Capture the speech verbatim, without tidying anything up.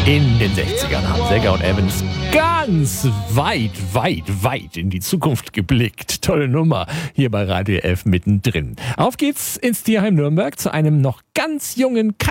In den sechzigern haben Sagger und Evans ganz weit, weit, weit in die Zukunft geblickt. Tolle Nummer hier bei Radio elf mittendrin. Auf geht's ins Tierheim Nürnberg zu einem noch ganz jungen Katzen.